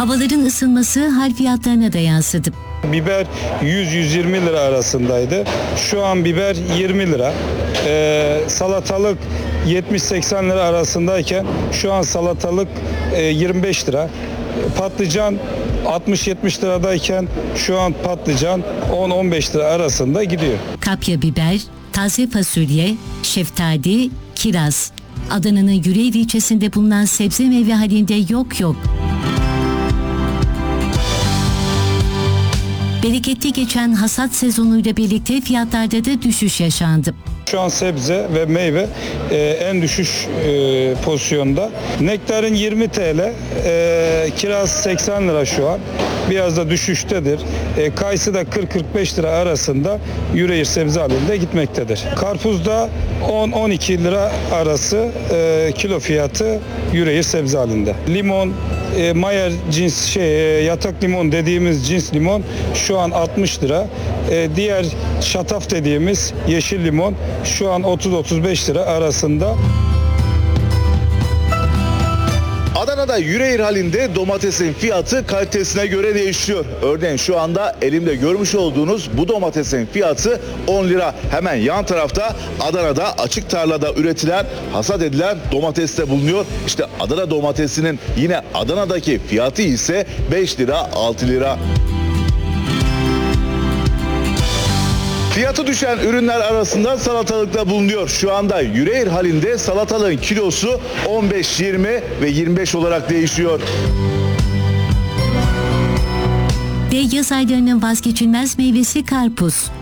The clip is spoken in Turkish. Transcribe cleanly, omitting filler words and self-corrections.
Havaların ısınması hal fiyatlarına da yansıdı. Biber 100-120 lira arasındaydı. Şu an biber 20 lira. Salatalık 70-80 lira arasındayken şu an salatalık 25 lira. Patlıcan 60-70 liradayken şu an patlıcan 10-15 lira arasında gidiyor. Kapya biber, taze fasulye, şeftali, kiraz. Adana'nın Yüreğir ilçesinde bulunan sebze meyve halinde yok. Bereketli geçen hasat sezonuyla birlikte fiyatlarda da düşüş yaşandı. Şu an sebze ve meyve en düşüş pozisyonda. Nektarin 20 TL, kiraz 80 lira şu an. Biraz da düşüştedir. Kayısı da 40-45 lira arasında Yüreğir sebze halinde gitmektedir. Karpuz da 10-12 lira arası kilo fiyatı Yüreğir sebze halinde. Limon, Mayer cins yatak limon dediğimiz cins limon şu an 60 lira. Diğer şataf dediğimiz yeşil limon şu an 30-35 lira arasında. Adana'da Yüreğir halinde domatesin fiyatı kalitesine göre değişiyor. Örneğin şu anda elimde görmüş olduğunuz bu domatesin fiyatı 10 lira. Hemen yan tarafta Adana'da açık tarlada üretilen, hasat edilen domates de bulunuyor. İşte Adana domatesinin yine Adana'daki fiyatı ise 5 lira 6 lira. Fiyatı düşen ürünler arasında salatalık da bulunuyor. Şu anda Yüreğir halinde salatalığın kilosu 15, 20 ve 25 olarak değişiyor. Ve yaz aylarının vazgeçilmez meyvesi karpuz.